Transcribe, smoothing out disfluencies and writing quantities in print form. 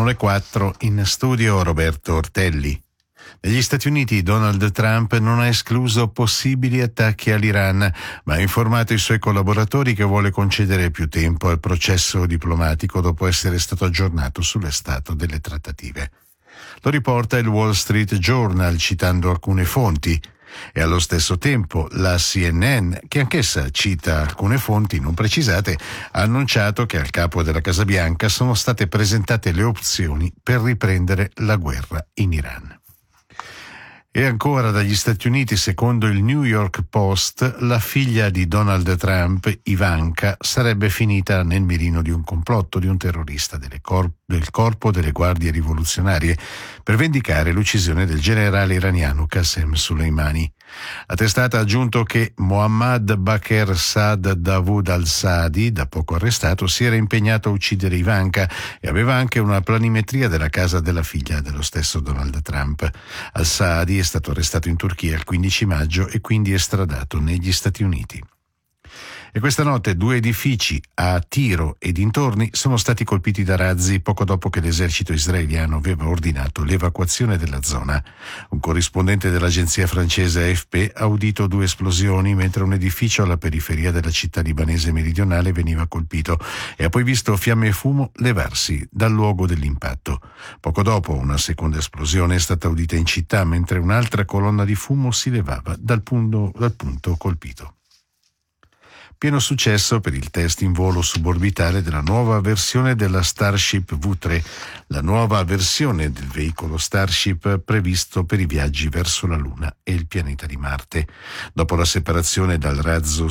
Sono le 4, in studio Roberto Ortelli. Negli Stati Uniti Donald Trump non ha escluso possibili attacchi all'Iran, ma ha informato i suoi collaboratori che vuole concedere più tempo al processo diplomatico dopo essere stato aggiornato sullo stato delle trattative. Lo riporta il Wall Street Journal citando alcune fonti. E allo stesso tempo la CNN, che anch'essa cita alcune fonti non precisate, ha annunciato che al capo della Casa Bianca sono state presentate le opzioni per riprendere la guerra in Iran. E ancora dagli Stati Uniti, secondo il New York Post, la figlia di Donald Trump, Ivanka, sarebbe finita nel mirino di un complotto di un terrorista del corpo delle guardie rivoluzionarie per vendicare l'uccisione del generale iraniano Qasem Soleimani. La testata ha aggiunto che Mohammad Baqir Saad Dawood al-Saadi, da poco arrestato, si era impegnato a uccidere Ivanka e aveva anche una planimetria della casa della figlia dello stesso Donald Trump. Al-Saadi è stato arrestato in Turchia il 15 maggio e quindi estradato negli Stati Uniti. E questa notte 2 edifici a Tiro e dintorni sono stati colpiti da razzi poco dopo che l'esercito israeliano aveva ordinato l'evacuazione della zona. Un corrispondente dell'agenzia francese AFP ha udito 2 esplosioni mentre un edificio alla periferia della città libanese meridionale veniva colpito e ha poi visto fiamme e fumo levarsi dal luogo dell'impatto. Poco dopo una seconda esplosione è stata udita in città mentre un'altra colonna di fumo si levava dal punto colpito. Pieno successo per il test in volo suborbitale della nuova versione della Starship V3, la nuova versione del veicolo Starship previsto per i viaggi verso la Luna e il pianeta di Marte. Dopo la separazione dal razzo